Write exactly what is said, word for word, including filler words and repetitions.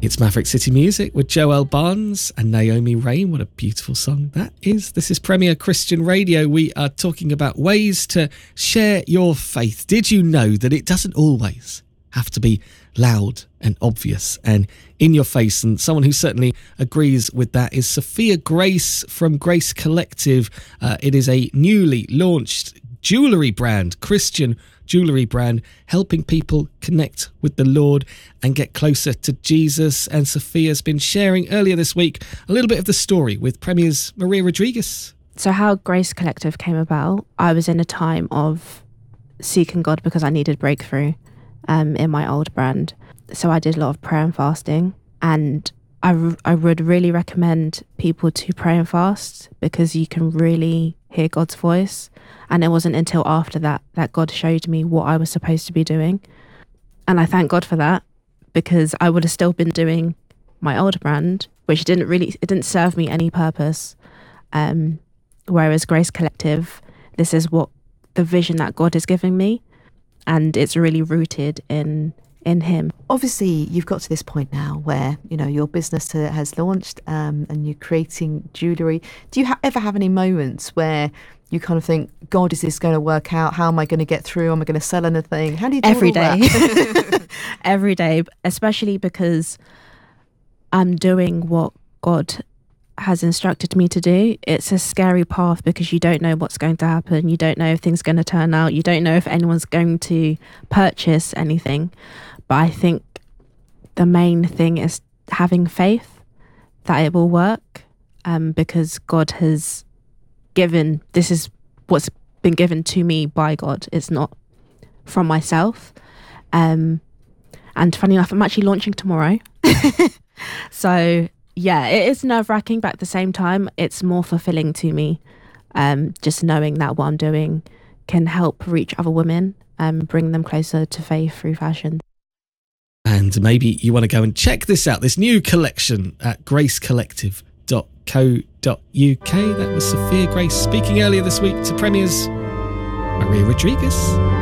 It's Maverick City Music with Joel Barnes and Naomi Rain. What a beautiful song that is. This is Premier Christian Radio. We are talking about ways to share your faith. Did you know that it doesn't always have to be loud and obvious and in your face? And someone who certainly agrees with that is Sophia Grace from Grace Collective. Uh, it is a newly launched jewellery brand, Christian jewellery brand, helping people connect with the Lord and get closer to Jesus. And Sophia's been sharing earlier this week a little bit of the story with Premier's Maria Rodriguez. So how Grace Collective came about, I was in a time of seeking God because I needed breakthrough um, in my old brand. So I did a lot of prayer and fasting, and I, I would really recommend people to pray and fast because you can really hear God's voice. And it wasn't until after that that God showed me what I was supposed to be doing. And I thank God for that, because I would have still been doing my old brand, which didn't really, it didn't serve me any purpose. Um, whereas Grace Collective, this is what the vision that God is giving me. And it's really rooted in in him. Obviously, you've got to this point now where, you know, your business has launched um, and you're creating jewellery. Do you ha- ever have any moments where you kind of think, God, is this going to work out? How am I going to get through? Am I going to sell anything? How do you do Every all day. that? Every day, especially because I'm doing what God has instructed me to do. It's a scary path because you don't know what's going to happen. You don't know if things are going to turn out. You don't know if anyone's going to purchase anything. But I think the main thing is having faith that it will work, um, because God has given, this is what's been given to me by God. It's not from myself. Um, and funny enough, I'm actually launching tomorrow. So yeah, it is nerve-wracking, but at the same time, it's more fulfilling to me. Um, just knowing that what I'm doing can help reach other women and um, bring them closer to faith through fashion. And maybe you want to go and check this out, this new collection at grace collective dot co dot uk. That was Sophia Grace speaking earlier this week to Premier's Maria Rodriguez.